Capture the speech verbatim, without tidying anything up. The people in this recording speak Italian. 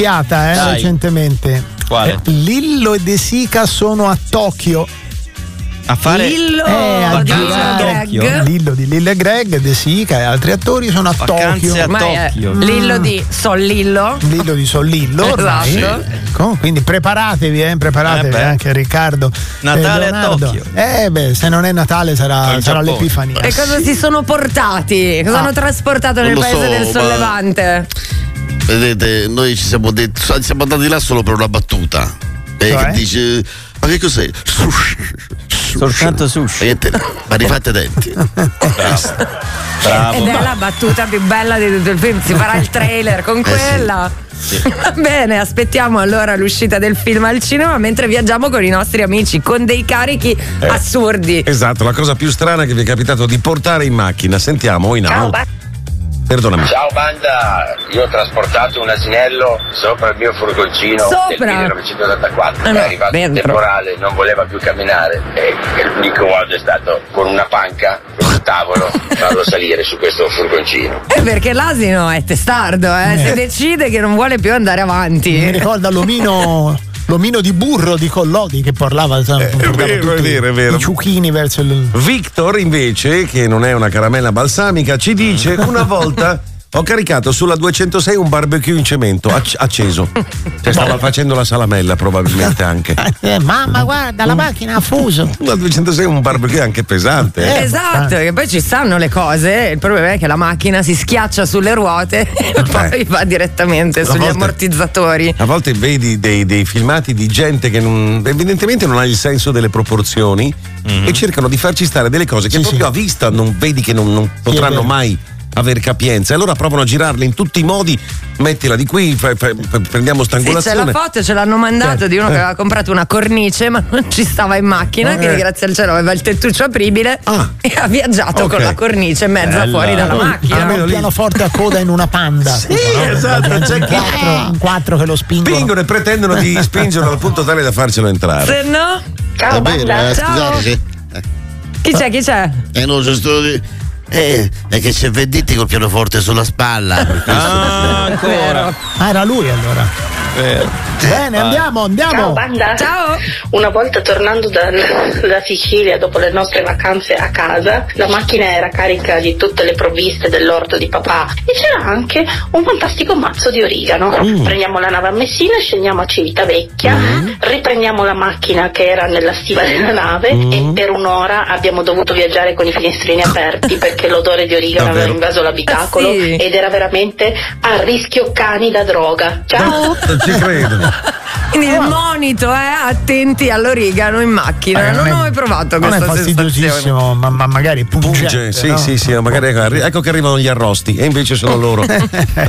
eh, Dai. recentemente. Quale? Eh, Lillo e De Sica sono a Tokyo. A fare Lillo Eh, a di girare. Greg. Lillo di Lillo e Greg, De Sica e altri attori sono a Vacanze Tokyo. a Ormai è Tokyo. Lillo di Sol Lillo. Lillo di Sol Lillo ormai. Esatto. Ecco, quindi preparatevi, eh, preparatevi Eh beh. anche Riccardo. Natale e a Leonardo. Tokyo. Eh beh, se non è Natale sarà, Al sarà Giappone. l'Epifania. E cosa si sono portati? Cosa Ah. hanno trasportato Non nel lo paese so, del ma- sollevante? Vedete, noi ci siamo detti, siamo andati là solo per una battuta. E Cioè? che dice, ma che cos'è? Sushi. Soltanto sushi. E te- Ma rifate i denti. Bravo. Ed è la battuta più bella di tutto il film. Si farà il trailer con sì. quella. Va bene, aspettiamo allora l'uscita del film al cinema mentre viaggiamo con i nostri amici con dei carichi assurdi. Esatto, la cosa più strana che vi è capitato di portare in macchina. Sentiamo in Ciao, auto. ba- Perdonami. Ciao banda, io ho trasportato un asinello sopra il mio furgoncino Sopra? del millenovecentottantaquattro. Ah, no, è arrivato il dentro. temporale, non voleva più camminare e, e l'unico modo è stato con una panca, con un tavolo, farlo salire su questo furgoncino. Eh, perché l'asino è testardo, eh? Se decide che non vuole più andare Mi avanti. ricorda l'omino, l'omino di burro di Collodi che parlava, insomma, è portava vero, tutti è vero, è vero. i ciuchini verso il. Victor invece, che non è una caramella balsamica, ci dice: una volta ho caricato sulla duecentosei un barbecue in cemento ac- acceso. Cioè stava facendo la salamella probabilmente anche. Eh, mamma, guarda, la macchina ha fuso. La duecentosei è un barbecue anche pesante. eh. Esatto, che poi ci stanno le cose. Il problema è che la macchina si schiaccia sulle ruote e poi va direttamente sugli volte- ammortizzatori. A volte vedi dei, dei filmati di gente che non, evidentemente non ha il senso delle proporzioni e cercano di farci stare delle cose che Sì, proprio sì. a vista non vedi che non, non potranno vero. mai aver capienza. E allora provano a girarle in tutti i modi, mettila di qui, fa- fa- fa- prendiamo Sì, c'è stangolazione. la foto, ce l'hanno mandato di uno che aveva comprato una cornice ma non ci stava in macchina, che Eh. grazie al cielo aveva il tettuccio apribile Ah. e ha viaggiato Ok. con la cornice mezza Bella. fuori dalla Poi macchina. hanno Almeno un lì- pianoforte a coda in una panda. Sì, esatto, c'è in chi- quattro, in quattro che lo spingono. Spingono e pretendono di spingerlo al punto tale da farcelo entrare. Se no, Va Ciao bene, banda. eh, Ciao. scusate se. chi c'è? Chi c'è? Eh no, c'è sto di- Eh, è che c'è Venditti col pianoforte sulla spalla. per questo. Ah, ancora. Ah, era lui allora. Vero. Bene, andiamo, andiamo. Ciao banda. Ciao. Una volta tornando dal- da Sicilia dopo le nostre vacanze a casa, la macchina era carica di tutte le provviste dell'orto di papà e c'era anche un fantastico mazzo di origano. Prendiamo la nave a Messina, scendiamo a Civitavecchia, riprendiamo la macchina che era nella stiva della nave e per un'ora abbiamo dovuto viaggiare con i finestrini aperti perché l'odore di origano Davvero? aveva invaso l'abitacolo Ah, sì? ed era veramente a rischio cani da droga. Ciao! Non ci credo. Quindi il monito è attenti all'origano in macchina. Eh, non è- ho mai provato non è questa sensazione. fastidiosissimo, ma, ma magari pungente, Punge, sì, no? sì, sì, magari ecco, ecco che arrivano gli arrosti e invece sono loro.